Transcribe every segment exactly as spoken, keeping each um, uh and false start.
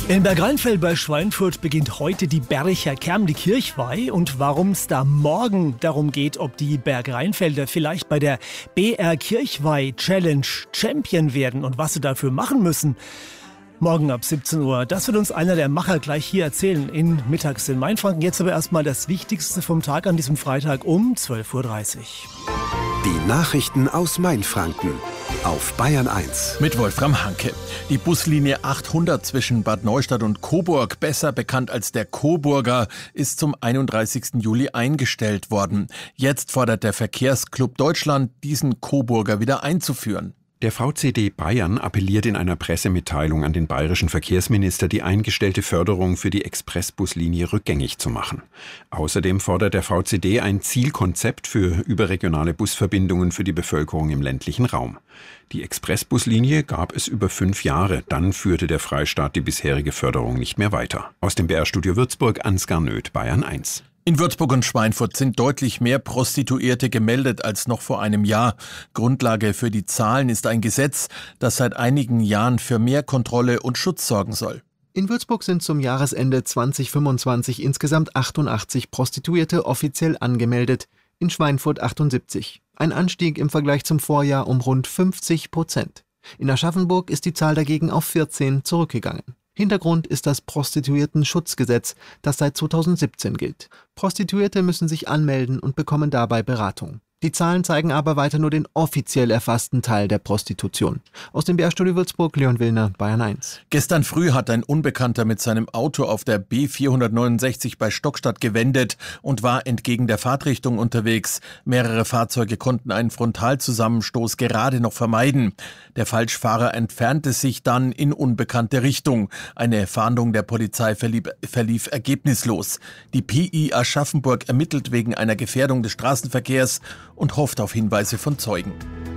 In Bergrheinfeld bei Schweinfurt beginnt heute die Bercher Kerm, die Kirchweih. Und warum es da morgen darum geht, ob die Bergrheinfelder vielleicht bei der B R Kirchweih Challenge Champion werden und was sie dafür machen müssen, morgen ab siebzehn Uhr. Das wird uns einer der Macher gleich hier erzählen in Mittags in Mainfranken. Jetzt aber erstmal das Wichtigste vom Tag an diesem Freitag um zwölf Uhr dreißig. Die Nachrichten aus Mainfranken auf Bayern eins. Mit Wolfram Hanke. Die Buslinie achthundert zwischen Bad Neustadt und Coburg, besser bekannt als der Coburger, ist zum einunddreißigsten Juli eingestellt worden. Jetzt fordert der Verkehrsclub Deutschland, diesen Coburger wieder einzuführen. Der V C D Bayern appelliert in einer Pressemitteilung an den bayerischen Verkehrsminister, die eingestellte Förderung für die Expressbuslinie rückgängig zu machen. Außerdem fordert der V C D ein Zielkonzept für überregionale Busverbindungen für die Bevölkerung im ländlichen Raum. Die Expressbuslinie gab es über fünf Jahre, dann führte der Freistaat die bisherige Förderung nicht mehr weiter. Aus dem B R-Studio Würzburg, Ansgar Nöth, Bayern eins. In Würzburg und Schweinfurt sind deutlich mehr Prostituierte gemeldet als noch vor einem Jahr. Grundlage für die Zahlen ist ein Gesetz, das seit einigen Jahren für mehr Kontrolle und Schutz sorgen soll. In Würzburg sind zum Jahresende zweitausendfünfundzwanzig insgesamt achtundachtzig Prostituierte offiziell angemeldet, in Schweinfurt achtundsiebzig. Ein Anstieg im Vergleich zum Vorjahr um rund fünfzig Prozent. In Aschaffenburg ist die Zahl dagegen auf vierzehn zurückgegangen. Hintergrund ist das Prostituierten-Schutzgesetz, das seit zweitausendsiebzehn gilt. Prostituierte müssen sich anmelden und bekommen dabei Beratung. Die Zahlen zeigen aber weiter nur den offiziell erfassten Teil der Prostitution. Aus dem B R-Studio Würzburg, Leon Willner, Bayern eins. Gestern früh hat ein Unbekannter mit seinem Auto auf der B vierhundertneunundsechzig bei Stockstadt gewendet und war entgegen der Fahrtrichtung unterwegs. Mehrere Fahrzeuge konnten einen Frontalzusammenstoß gerade noch vermeiden. Der Falschfahrer entfernte sich dann in unbekannte Richtung. Eine Fahndung der Polizei verlief, verlief ergebnislos. Die P I Aschaffenburg ermittelt wegen einer Gefährdung des Straßenverkehrs und hofft auf Hinweise von Zeugen.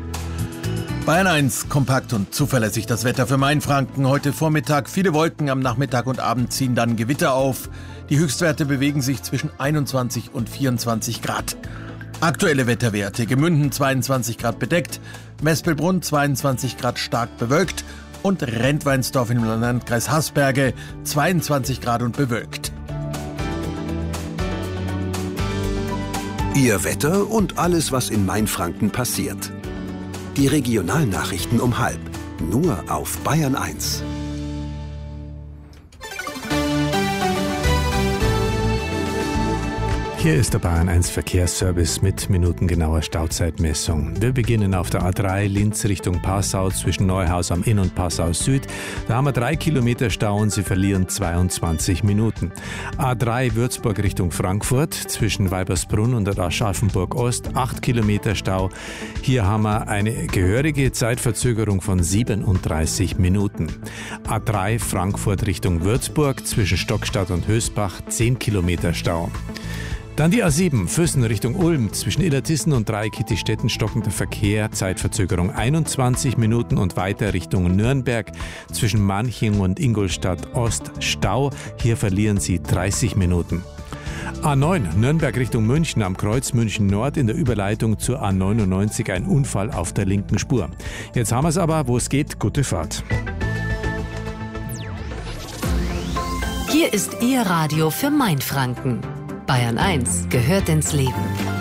Bayern eins, kompakt und zuverlässig das Wetter für Mainfranken. Heute Vormittag viele Wolken, am Nachmittag und Abend ziehen dann Gewitter auf. Die Höchstwerte bewegen sich zwischen einundzwanzig und vierundzwanzig Grad. Aktuelle Wetterwerte: Gemünden zweiundzwanzig Grad bedeckt, Mespelbrunn zweiundzwanzig Grad stark bewölkt und Rentweinsdorf im Landkreis Haßberge zweiundzwanzig Grad und bewölkt. Ihr Wetter und alles, was in Mainfranken passiert. Die Regionalnachrichten um halb. Nur auf Bayern eins. Hier ist der Bayern eins Verkehrsservice mit minutengenauer Stauzeitmessung. Wir beginnen auf der A drei Linz Richtung Passau zwischen Neuhaus am Inn und Passau Süd. Da haben wir drei Kilometer Stau und Sie verlieren zweiundzwanzig Minuten. A drei Würzburg Richtung Frankfurt zwischen Weibersbrunn und der Aschaffenburg Ost, acht Kilometer Stau. Hier haben wir eine gehörige Zeitverzögerung von siebenunddreißig Minuten. A drei Frankfurt Richtung Würzburg zwischen Stockstadt und Hösbach, zehn Kilometer Stau. Dann die A sieben, Füssen Richtung Ulm, zwischen Illertissen und Dreieckittistetten stockender Verkehr, Zeitverzögerung einundzwanzig Minuten und weiter Richtung Nürnberg, zwischen Manching und Ingolstadt Ost Stau, hier verlieren Sie dreißig Minuten. A neun, Nürnberg Richtung München, am Kreuz München Nord in der Überleitung zur A neunundneunzig ein Unfall auf der linken Spur. Jetzt haben wir es aber, wo es geht, gute Fahrt. Hier ist Ihr Radio für Mainfranken. Bayern eins gehört ins Leben.